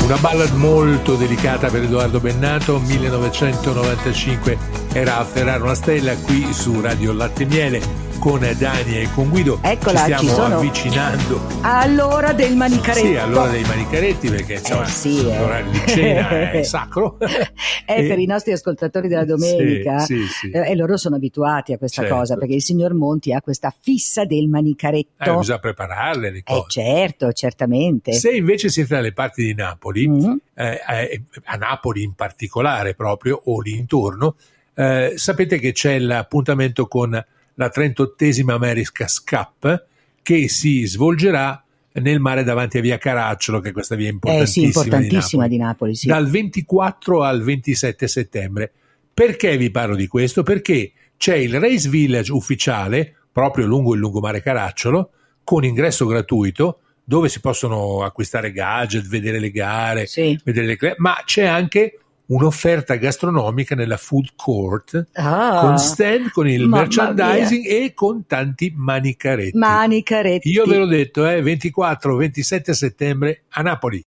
Una ballad molto delicata per Edoardo Bennato, 1995 era Afferrare una stella qui su Radio Latte e Miele con Dani e con Guido. Eccola, ci stiamo avvicinando all'ora del manicaretto. Sì, all'ora dei manicaretti, perché insomma l'orario di cena è sacro. Per i nostri ascoltatori della domenica, sì. E loro sono abituati a questa Certo. cosa, perché il signor Monti ha questa fissa del manicaretto. Bisogna prepararle le cose. Certo, certamente. Se invece siete dalle parti di Napoli, a Napoli in particolare proprio, o lì intorno, sapete che c'è l'appuntamento con la 38esima America's Cup che si svolgerà nel mare davanti a via Caracciolo, che è questa via importantissima, di Napoli, sì. Dal 24 al 27 settembre. Perché vi parlo di questo? Perché c'è il Race Village ufficiale proprio lungo il lungomare Caracciolo con ingresso gratuito, dove si possono acquistare gadget, vedere le gare, ma c'è anche un'offerta gastronomica nella food court con stand, con il merchandising e con tanti manicaretti. Io ve l'ho detto, 24-27 settembre a Napoli.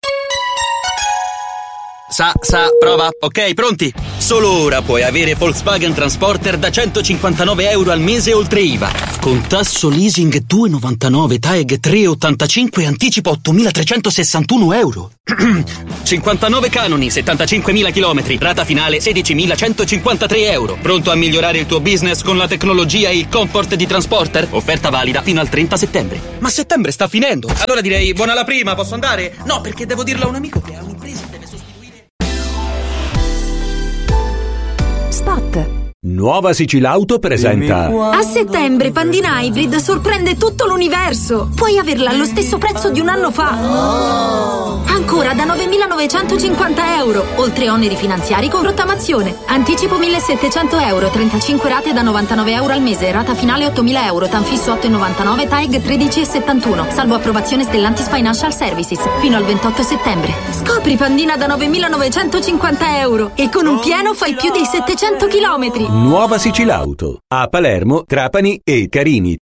Prova. Ok, pronti? Solo ora puoi avere Volkswagen Transporter da 159 euro al mese oltre IVA. Con tasso leasing 2,99, TAEG 3,85 e anticipo 8.361 euro. 59 canoni, 75.000 chilometri, rata finale 16.153 euro. Pronto a migliorare il tuo business con la tecnologia e il comfort di Transporter? Offerta valida fino al 30 settembre. Ma settembre sta finendo. Allora direi buona la prima, posso andare? No, perché devo dirlo a un amico che ha un'impresa e deve sostituire. Spot. Nuova Sicilauto presenta. A settembre Pandina Hybrid sorprende tutto l'universo. Puoi averla allo stesso prezzo di un anno fa. Ancora da 9.950 euro, oltre oneri finanziari con rottamazione. Anticipo 1.700 euro, 35 rate da 99 euro al mese, rata finale 8.000 euro, tanfisso 8,99, TAEG 13,71, salvo approvazione Stellantis Financial Services, fino al 28 settembre. Scopri Pandina da 9.950 euro e con un pieno fai più di 700 chilometri. Nuova Sicilauto a Palermo, Trapani e Carini.